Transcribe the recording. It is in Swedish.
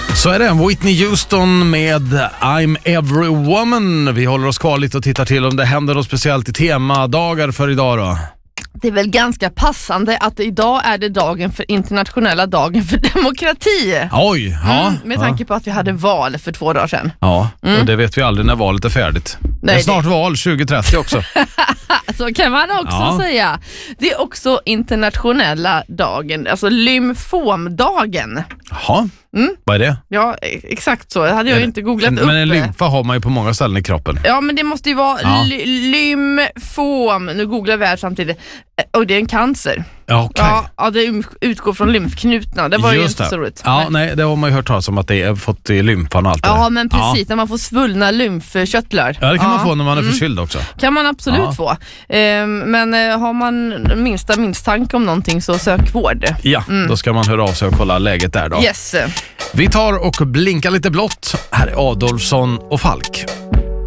Så är det, Whitney Houston med I'm Every Woman. Vi håller oss kvar lite och tittar till om det händer något speciellt i temadagar för idag då. Det är väl ganska passande att idag är det dagen för internationella dagen för demokrati. Oj, ja. Med tanke på att vi hade val för 2 dagar sedan. Ja, och det vet vi aldrig när valet är färdigt. Det är snart val 2030 också. Så kan man också säga. Det är också internationella dagen, alltså lymfomdagen. Jaha, vad är det? Ja, exakt så. Det hade jag inte googlat upp. Men en lymfa har man ju på många ställen i kroppen. Ja, men det måste ju vara lymfom. Nu googlar vi här samtidigt. Och det är en cancer. Okay. Ja, det utgår från lymfknutna. Det var ju inte så roligt. Ja, nej, det har man ju hört talas om att det är fått i lymfan och allt det. Ja, men precis. När man får svullna lymfkörtlar. Ja, det kan man få när man är förkyld också. Kan man absolut få. Men har man minsta misstanke om någonting så sök vård. Ja, då ska man höra av sig och kolla läget där då. Yes. Vi tar och blinkar lite blått. Här är Adolfsson och Falk.